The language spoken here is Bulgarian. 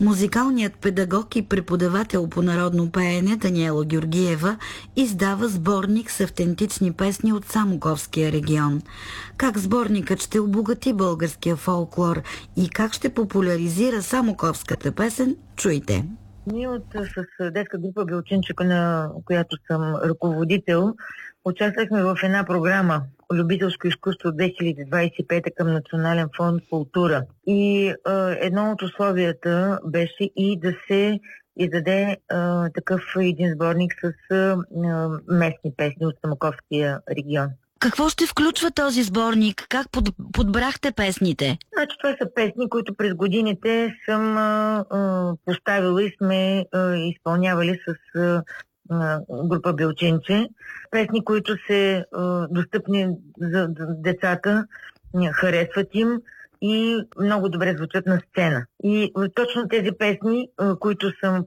Музикалният педагог и преподавател по народно пеене Даниела Георгиева издава сборник с автентични песни от Самоковския регион. Как сборникът ще обогати българския фолклор и как ще популяризира самоковската песен, чуйте. Ние с детска група Белчинчика, на която съм ръководител, участвахме в една програма Любителско изкуство 2025 към Национален фонд култура. И едно от условията беше и да се издаде такъв един сборник с местни песни от Самоковския регион. Какво ще включва този сборник? Как подбрахте песните? Значи това са песни, които през годините съм поставила и сме изпълнявали с група Белчинче. Песни, които са достъпни за децата, харесват им и много добре звучат на сцена. И точно тези песни, които съм